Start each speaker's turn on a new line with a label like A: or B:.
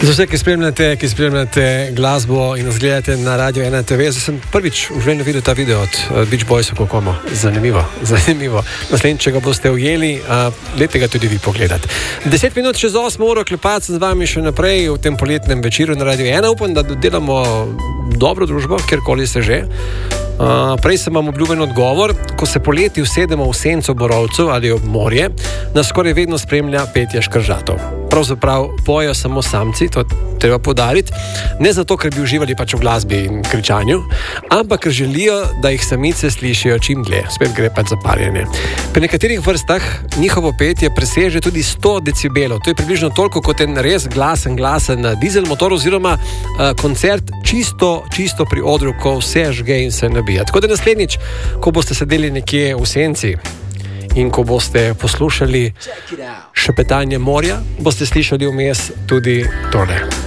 A: Za vse, ki spremljate glasbo in nas gledate na Radio 1 TV, zdaj sem prvič v življenju videl ta video od Beach Boysov, kako imamo. Zanimivo. Naslednjič, če ga boste ujeli, dajte ga tudi vi pogledati. 10 minut čez 8 uro, klepati z vami še naprej v tem poletnem večeru na Radio 1. Upam, da delamo dobro družbo, kjerkoli se že. Prej sem vam obljuben odgovor. Ko se poleti usedemo v senco borovcev ali ob morje, nas skoraj vedno spremlja petje škržatov. Pravzaprav pojejo samo samci, to treba poudariti, ne zato, ker bi uživali pač v glasbi in kričanju, ampak ker želijo, da jih samice slišijo čim dlje. Spet gre pač za parjenje. Pri nekaterih vrstah njihovo petje preseže tudi 100 decibelov. To je približno toliko kot en res glasen dizel motor oziroma koncert čisto pri odru, ko vse žge in se nabija. Tako da naslednjič, ko boste sedeli nekje v senci in ko boste poslušali šepetanje morja, boste slišali vmes tudi tole.